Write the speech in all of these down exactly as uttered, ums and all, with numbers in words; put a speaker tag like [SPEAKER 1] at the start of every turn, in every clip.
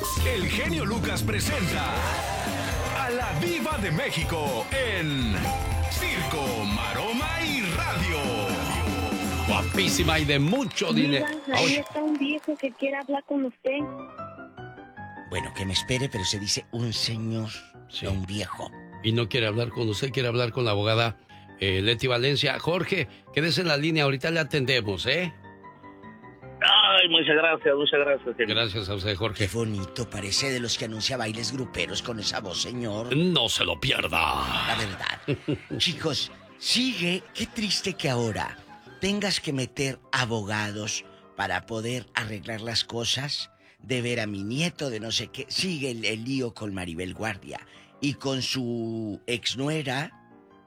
[SPEAKER 1] El genio Lucas presenta a la Diva de México en Circo, Maroma y Radio.
[SPEAKER 2] Guapísima y de mucho dinero.
[SPEAKER 3] Ahí está un viejo que quiere hablar con usted.
[SPEAKER 4] Bueno, que me espere, pero se dice un señor, sí. No un viejo.
[SPEAKER 2] Y no quiere hablar con usted, quiere hablar con la abogada eh, Leti Valencia. Jorge, quédese en la línea, ahorita le atendemos, ¿eh?
[SPEAKER 5] Ay, muchas gracias, muchas gracias. Señor.
[SPEAKER 2] Gracias a usted, Jorge.
[SPEAKER 4] Qué bonito, parece de los que anuncia bailes gruperos con esa voz, señor.
[SPEAKER 2] No se lo pierda.
[SPEAKER 4] La verdad. Chicos, sigue, qué triste que ahora tengas que meter abogados para poder arreglar las cosas, de ver a mi nieto, de no sé qué. Sigue el, el lío con Maribel Guardia y con su exnuera,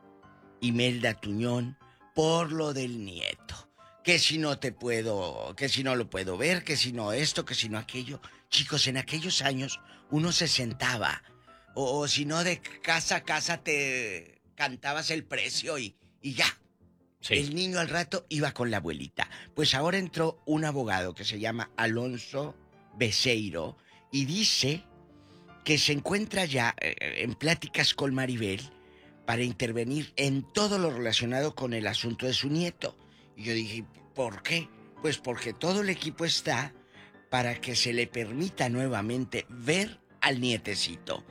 [SPEAKER 4] Imelda Tuñón, por lo del nieto. Que si no te puedo, que si no lo puedo ver, que si no esto, que si no aquello. Chicos, en aquellos años uno se sentaba, o, o si no de casa a casa te cantabas el precio y, y ya. Sí. El niño al rato iba con la abuelita. Pues ahora entró un abogado que se llama Alonso Beceiro y dice que se encuentra ya eh, en pláticas con Maribel para intervenir en todo lo relacionado con el asunto de su nieto. Y yo dije, ¿por qué? Pues porque todo el equipo está para que se le permita nuevamente ver al nietecito.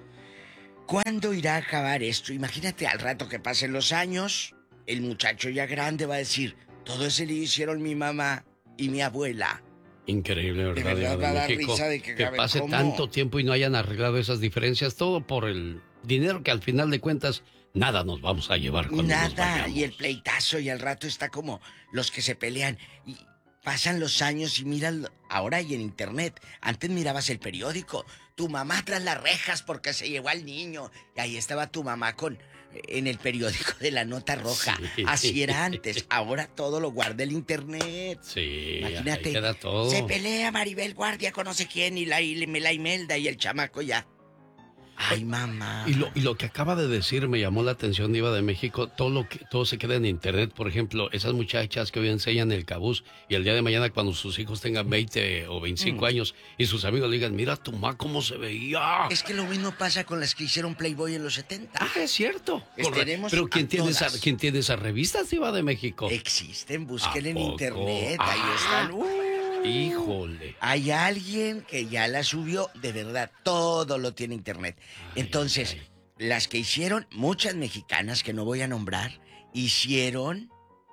[SPEAKER 4] ¿Cuándo irá a acabar esto? Imagínate al rato que pasen los años, el muchacho ya grande va a decir, todo ese le hicieron mi mamá y mi abuela.
[SPEAKER 2] Increíble, ¿verdad?
[SPEAKER 4] De verdad
[SPEAKER 2] de
[SPEAKER 4] va a dar
[SPEAKER 2] México,
[SPEAKER 4] risa de que,
[SPEAKER 2] que pase
[SPEAKER 4] ¿cómo?
[SPEAKER 2] tanto tiempo y no hayan arreglado esas diferencias, todo por el dinero que al final de cuentas nada nos vamos a llevar cuando
[SPEAKER 4] Nada,
[SPEAKER 2] nos vayamos.
[SPEAKER 4] Y el pleitazo y al rato está como los que se pelean y pasan los años y miran, ahora y en internet, antes mirabas el periódico, tu mamá tras las rejas porque se llevó al niño, y ahí estaba tu mamá con en el periódico de la nota roja. Sí. Así era antes, ahora todo lo guarda el internet.
[SPEAKER 2] Sí,
[SPEAKER 4] imagínate,
[SPEAKER 2] ahí queda todo.
[SPEAKER 4] Se pelea Maribel Guardia con no sé quién y la, y la Imelda y el chamaco ya. Ay, mamá.
[SPEAKER 2] Y lo, y lo que acaba de decir me llamó la atención, Diva de México. Todo lo que todo se queda en internet. Por ejemplo, esas muchachas que hoy enseñan el cabuz y el día de mañana cuando sus hijos tengan veinte o veinticinco mm. años y sus amigos le digan, mira tu mamá cómo se veía.
[SPEAKER 4] Es que lo mismo pasa con las que hicieron Playboy en los setenta.
[SPEAKER 2] Ah, es cierto.
[SPEAKER 4] Tenemos
[SPEAKER 2] Pero ¿quién tiene, esa, ¿quién tiene esas revistas, Diva de México?
[SPEAKER 4] Existen, busquen en internet. Ah, ahí están. Uh.
[SPEAKER 2] Híjole.
[SPEAKER 4] Hay alguien que ya la subió, de verdad, todo lo tiene internet. Ay, Entonces, ay. las que hicieron, muchas mexicanas que no voy a nombrar, hicieron,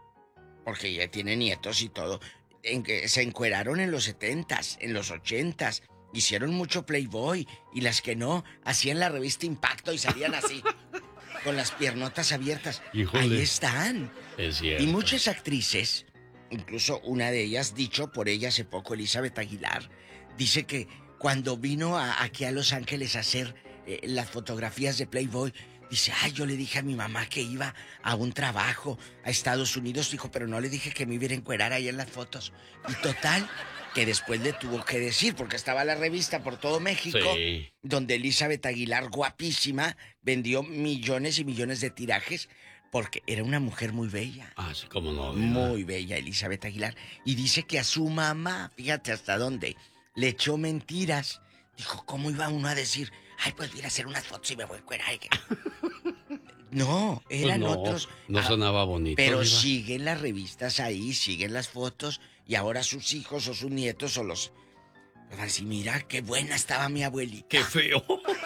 [SPEAKER 4] porque ya tienen nietos y todo, en que se encueraron en los setentas, en los ochentas, hicieron mucho Playboy, y las que no, hacían la revista Impacto y salían así, con las piernotas abiertas.
[SPEAKER 2] Híjole.
[SPEAKER 4] Ahí están.
[SPEAKER 2] Es cierto.
[SPEAKER 4] Y muchas actrices, incluso una de ellas, dicho por ella hace poco, Elizabeth Aguilar, dice que cuando vino a, aquí a Los Ángeles a hacer eh, las fotografías de Playboy, dice, ay, yo le dije a mi mamá que iba a un trabajo a Estados Unidos, dijo, pero no le dije que me iba a encuerar ahí en las fotos. Y total, que después le tuvo que decir, porque estaba la revista por todo México, sí. donde Elizabeth Aguilar, guapísima, vendió millones y millones de tirajes, porque era una mujer muy bella.
[SPEAKER 2] Ah, sí, cómo no.
[SPEAKER 4] Muy bella, Elizabeth Aguilar. Y dice que a su mamá, fíjate hasta dónde, le echó mentiras. Dijo, ¿cómo iba uno a decir? Ay, pues voy a hacer unas fotos y me voy a encuerar. No, eran
[SPEAKER 2] pues no,
[SPEAKER 4] otros.
[SPEAKER 2] No sonaba bonito.
[SPEAKER 4] Pero
[SPEAKER 2] ¿verdad?
[SPEAKER 4] Siguen las revistas ahí, siguen las fotos. Y ahora sus hijos o sus nietos o los... Van a decir, mira, qué buena estaba mi abuelita.
[SPEAKER 2] ¡Qué feo!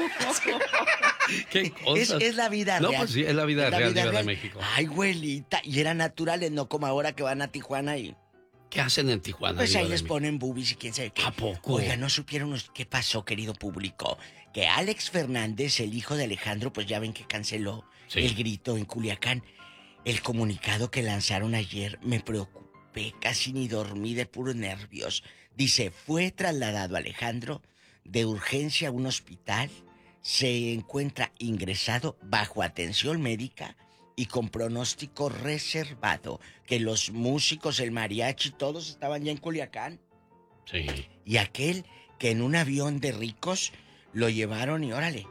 [SPEAKER 2] ¿Qué cosas?
[SPEAKER 4] Es, es la vida
[SPEAKER 2] no,
[SPEAKER 4] real.
[SPEAKER 2] No, pues sí, es la vida
[SPEAKER 4] es la
[SPEAKER 2] real,
[SPEAKER 4] vida
[SPEAKER 2] real
[SPEAKER 4] de
[SPEAKER 2] México.
[SPEAKER 4] Ay, abuelita. Y eran naturales, no como ahora que van a Tijuana y...
[SPEAKER 2] ¿Qué hacen en Tijuana?
[SPEAKER 4] Pues ahí
[SPEAKER 2] les
[SPEAKER 4] México? Ponen boobies y quién sabe qué.
[SPEAKER 2] ¿A poco?
[SPEAKER 4] Oiga, ¿no supieron qué pasó, querido público? Que Alex Fernández, el hijo de Alejandro, pues ya ven que canceló sí. el grito en Culiacán. El comunicado que lanzaron ayer me preocupé, casi ni dormí de puros nervios. Dice, fue trasladado Alejandro de urgencia a un hospital, se encuentra ingresado bajo atención médica y con pronóstico reservado, que los músicos, el mariachi, todos estaban ya en Culiacán.
[SPEAKER 2] Sí.
[SPEAKER 4] Y aquel que en un avión de ricos lo llevaron y órale,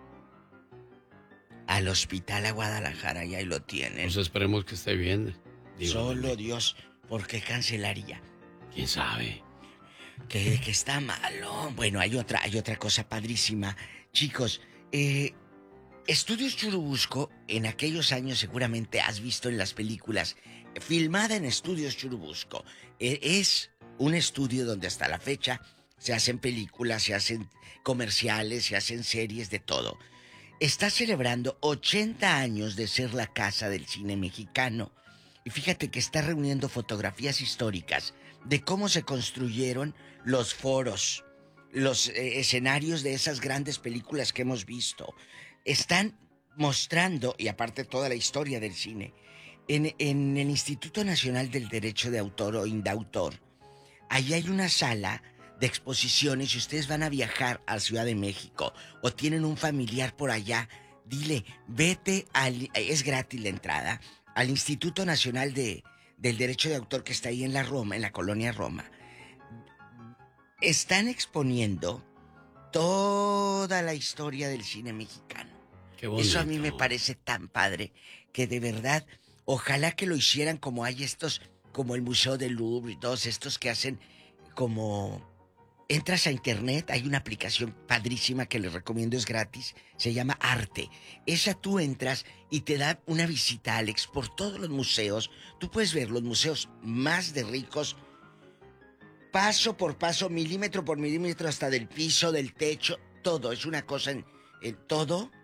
[SPEAKER 4] al hospital a Guadalajara y ahí lo tienen.
[SPEAKER 2] Pues esperemos que esté bien.
[SPEAKER 4] Solo Dios, ¿por qué cancelaría?
[SPEAKER 2] ¿Quién sabe?
[SPEAKER 4] Que, que está malo. Bueno, hay otra, hay otra cosa padrísima. Chicos, eh, Estudios Churubusco, en aquellos años seguramente has visto en las películas, filmada en Estudios Churubusco. Eh, es un estudio donde hasta la fecha se hacen películas, se hacen comerciales, se hacen series, de todo. Está celebrando ochenta años de ser la casa del cine mexicano. Y fíjate que está reuniendo fotografías históricas de cómo se construyeron los foros, los eh, escenarios de esas grandes películas que hemos visto. Están mostrando, y aparte toda la historia del cine, en, en el Instituto Nacional del Derecho de Autor o Indautor. Ahí hay una sala de exposiciones. Si ustedes van a viajar a Ciudad de México o tienen un familiar por allá, dile, vete al... es gratis la entrada, al Instituto Nacional de, del Derecho de Autor que está ahí en la Roma, en la colonia Roma. Están exponiendo toda la historia del cine mexicano.
[SPEAKER 2] Qué bonito.
[SPEAKER 4] Eso a mí me parece tan padre que de verdad, ojalá que lo hicieran como hay estos, como el Museo del Louvre y todos estos que hacen como... Entras a internet, hay una aplicación padrísima que les recomiendo, es gratis, se llama Arte. Esa tú entras y te da una visita, Alex, por todos los museos. Tú puedes ver los museos más de ricos, paso por paso, milímetro por milímetro, hasta del piso, del techo, todo. Es una cosa en, en todo